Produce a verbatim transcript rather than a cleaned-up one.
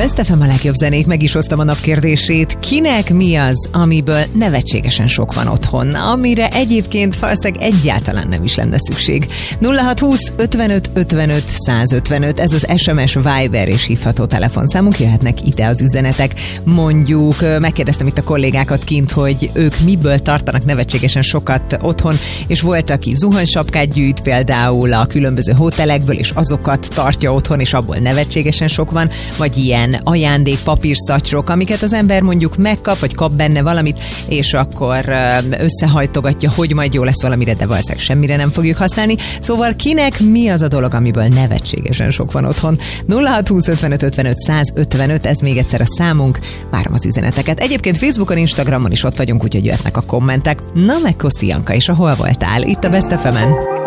Best ef em a legjobb zenék, meg is hoztam a nap kérdését. Kinek mi az, amiből nevetségesen sok van otthon, amire egyébként valószínűleg egyáltalán nem is lenne szükség? nulla hat húsz ötvenöt ötvenöt százötvenöt, ez az es em es, Viber és hívható telefonszámunk, jöhetnek ide az üzenetek. Mondjuk megkérdeztem itt a kollégákat kint, hogy ők miből tartanak nevetségesen sokat otthon, és volt, aki zuhanysapkát gyűjt például a különböző hotelekből, és azokat tartja otthon, és abból nevetségesen sok van, vagy ilyen ajándék papírszatyrok, amiket az ember mondjuk megkap, vagy kap benne valamit, és akkor összehajtogatja, hogy majd jó lesz valamire, de valószínűleg semmire nem fogjuk használni. Szóval kinek mi az a dolog, amiből nevetségesen sok van otthon? nulla hat húsz ötvenöt ötvenöt százötvenöt, ez még egyszer a számunk. Várom az üzeneteket. Egyébként Facebookon, Instagramon is ott vagyunk, úgyhogy jöhetnek a kommentek. Na meg Koszi Janka is, a hol voltál? Itt a Best ef emen.